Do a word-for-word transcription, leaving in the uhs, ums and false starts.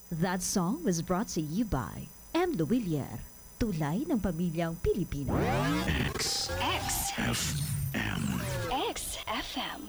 That song was brought to you by M. Luwilier, tulay ng pamilyang Pilipino. X X F M. X F M.